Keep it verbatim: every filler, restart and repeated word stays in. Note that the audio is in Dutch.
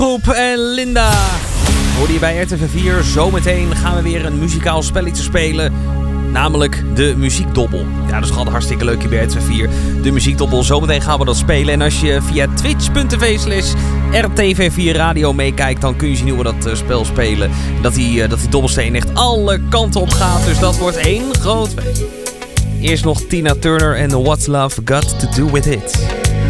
Poep en Linda. Hoor je bij R T V vier. Zometeen gaan we weer een muzikaal spelletje spelen. Namelijk de muziekdobbel. Ja, dat is altijd hartstikke leuk hier bij R T V vier. De muziekdobbel. Zometeen gaan we dat spelen. En als je via twitch.tv slash R T V vier radio meekijkt, dan kun je zien hoe we dat uh, spel spelen. Dat die, uh, dat die dobbelsteen echt alle kanten op gaat. Dus dat wordt één groot feest. Eerst nog Tina Turner en What's Love Got To Do With It.